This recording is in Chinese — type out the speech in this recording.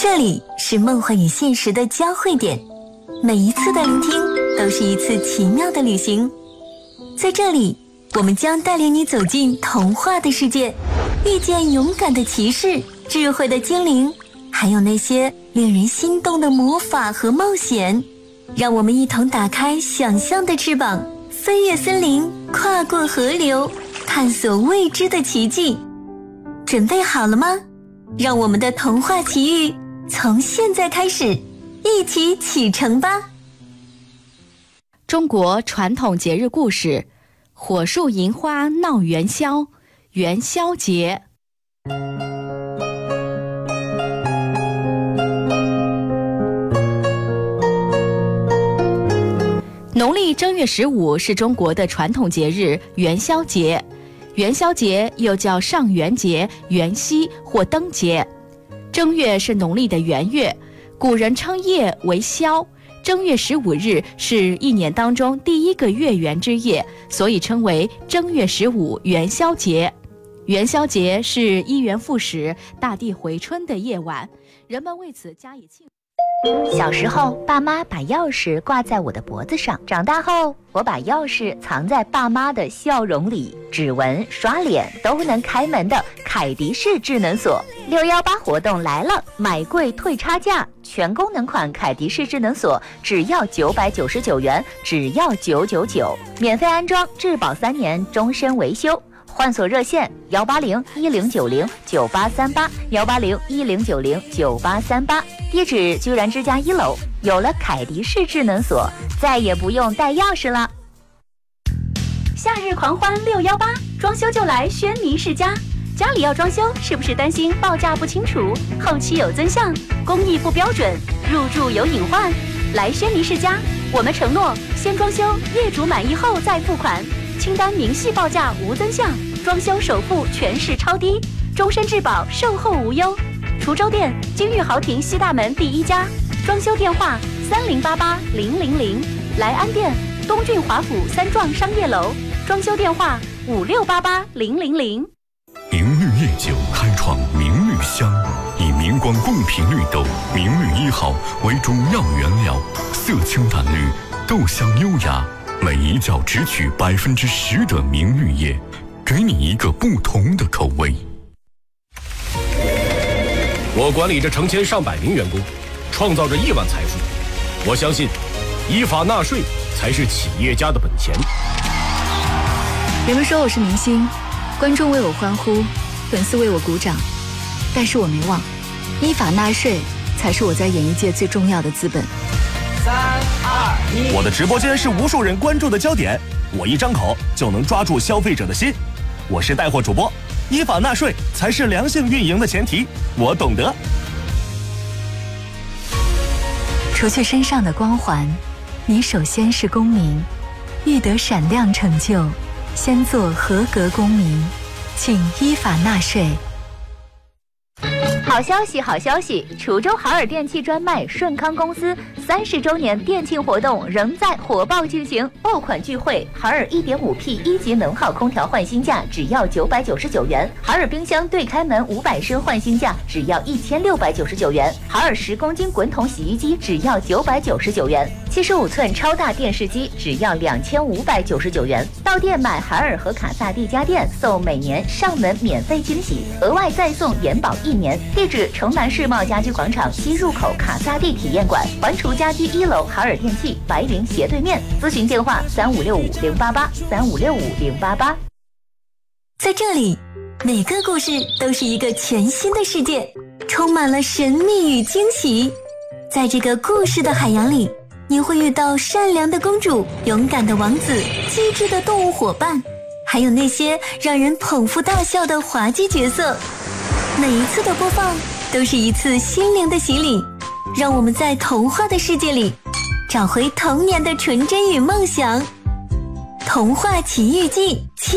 这里是梦幻与现实的交汇点，每一次的聆听都是一次奇妙的旅行。在这里，我们将带领你走进童话的世界，遇见勇敢的骑士、智慧的精灵，还有那些令人心动的魔法和冒险。让我们一同打开想象的翅膀，飞越森林，跨过河流，探索未知的奇迹。准备好了吗？让我们的童话奇遇从现在开始，一起启程吧。 中国传统节日故事：火树银花闹元宵，元宵节。农历正月15是中国的传统节日元宵节。元宵节又叫上元节、元夕或灯节。正月是农历的元月，古人称夜为宵。正月15日是一年当中第一个月圆之夜，所以称为正月15元宵节。元宵节是一元复始、大地回春的夜晚，人们为此加以庆祝。 小时候，爸妈把钥匙挂在我的脖子上。长大后，我把钥匙藏在爸妈的笑容里。指纹、刷脸都能开门的凯迪式智能锁，618活动来了，买贵退差价，全功能款凯迪式智能锁只要999元，只要999，免费安装，质保3年，终身维修。换锁热线18010909838，18010909838，地址居然之家1楼。有了凯迪式智能锁，再也不用带钥匙了。 夏日狂欢618，装修就来轩尼诗家。家里要装修，是不是担心报价不清楚，后期有增项，工艺不标准，入住有隐患？来轩尼诗家，我们承诺先装修，业主满意后再付款，清单明细报价无增项，装修首付全是超低，终身质保，售后无忧。滁州店金玉豪庭西大门第1家，装修电话30880000，来安店东郡华府3幢商业楼，装修电话56880000。 明绿夜酒开创明绿香，以明光贡品绿豆明绿1号为主要原料，色清淡绿，豆香优雅，每一窖只取10%的明绿叶，给你一个不同的口味。 我管理着成千上百名员工，创造着亿万财富。我相信，依法纳税才是企业家的本钱。 人们说我是明星，观众为我欢呼，粉丝为我鼓掌，但是我没忘，依法纳税才是我在演艺界最重要的资本。 3、2、1，我的直播间是无数人关注的焦点，我一张口就能抓住消费者的心。我是带货主播，依法纳税才是良性运营的前提，我懂得。 除去身上的光环，你首先是公民，欲得闪亮成就，先做合格公民，请依法纳税。 好消息，好消息！滁州海尔电器专卖顺康公司30周年店庆活动仍在火爆进行，爆款聚会，海尔 1.5P 1级能耗空调换新价只要999元，海尔冰箱对开门500升换新价只要1699元，海尔10公斤滚筒洗衣机只要999元，75寸超大电视机只要2599元。到店买海尔和卡萨帝家电，送每年上门免费惊喜，额外再送延保1年。地址：城南世贸家居广场西入口卡萨帝体验馆，环滁家居1楼海尔电器白云斜对面。咨询电话3565-088，3565-088。 在这里，每个故事都是一个全新的世界，充满了神秘与惊喜。在这个故事的海洋里，你会遇到善良的公主、勇敢的王子、机智的动物伙伴，还有那些让人捧腹大笑的滑稽角色。每一次的播放都是一次心灵的洗礼，让我们在童话的世界里找回童年的纯真与梦想。童话奇遇记。